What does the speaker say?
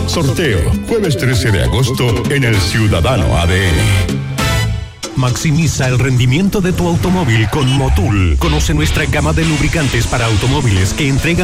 Sorteo, jueves 13 de agosto en el Ciudadano ADN. Maximiza el rendimiento de tu automóvil con Motul. Conoce nuestra gama de lubricantes para automóviles que entregan